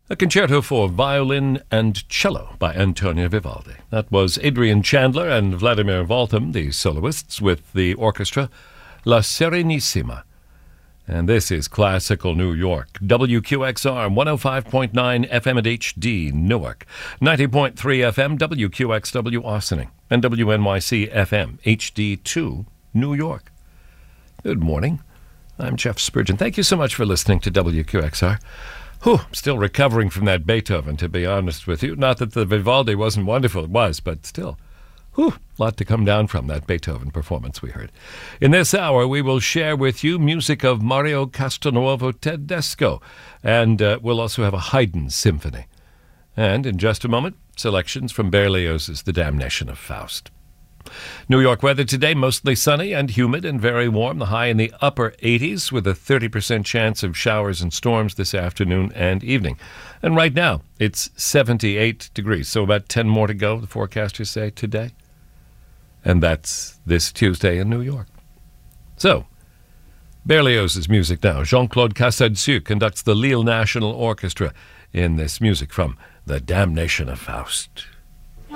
A concerto for violin and cello by Antonio Vivaldi. That was Adrian Chandler and Vladimir Voltham, the soloists, with the orchestra La Serenissima. And this is Classical New York. WQXR 105.9 FM at HD Newark, 90.3 FM WQXW Ossining, and WNYC FM HD2 New York. Good morning. I'm Jeff Spurgeon. Thank you so much for listening to WQXR. Still recovering from that Beethoven, to be honest with you. Not that the Vivaldi wasn't wonderful, it was, but still. A lot to come down from that Beethoven performance we heard. In this hour, we will share with you music of Mario Castelnuovo Tedesco, and we'll also have a Haydn symphony. And in just a moment, selections from Berlioz's The Damnation of Faust. New York weather today, mostly sunny and humid and very warm. The high in the upper 80s with a 30% chance of showers and storms this afternoon and evening. And right now, it's 78 degrees, so about 10 more to go, the forecasters say, today. And that's this Tuesday in New York. So, Berlioz's music now. Jean-Claude Casadecieux conducts the Lille National Orchestra in this music from The Damnation of Faust.